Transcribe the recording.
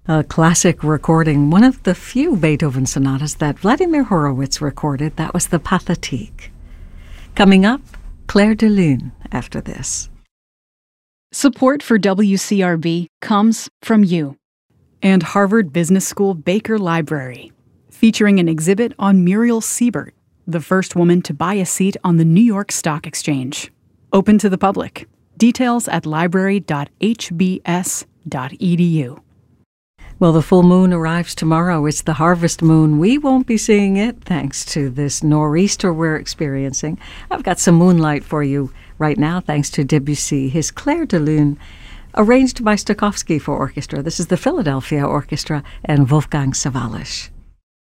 A classic recording, one of the few Beethoven sonatas that Vladimir Horowitz recorded. That was the Pathétique. Coming up, Claire de Lune after this. Support for WCRB comes from you and Harvard Business School Baker Library, featuring an exhibit on Muriel Siebert, the first woman to buy a seat on the New York Stock Exchange. Open to the public. Details at library.hbs.edu. Well, the full moon arrives tomorrow. It's the harvest moon. We won't be seeing it thanks to this nor'easter we're experiencing. I've got some moonlight for you right now thanks to Debussy, his Claire de Lune, arranged by Stokowski for orchestra. This is the Philadelphia Orchestra and Wolfgang Sawallisch.